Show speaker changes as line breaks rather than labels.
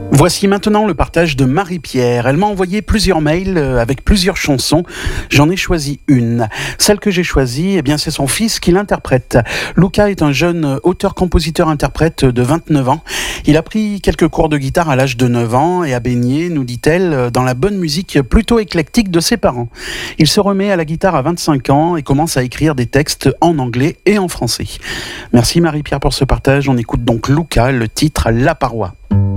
Voici maintenant le partage de Marie-Pierre. Elle m'a envoyé plusieurs mails avec plusieurs chansons. J'en ai choisi une. Celle que j'ai choisie, eh bien, c'est son fils qui l'interprète. Luca est un jeune auteur-compositeur-interprète de 29 ans. Il a pris quelques cours de guitare à l'âge de 9 ans et a baigné, nous dit-elle, dans la bonne musique plutôt éclectique de ses parents. Il se remet à la guitare à 25 ans et commence à écrire des textes en anglais et en français. Merci Marie-Pierre pour ce partage. On écoute donc Luca, le titre La Paroi.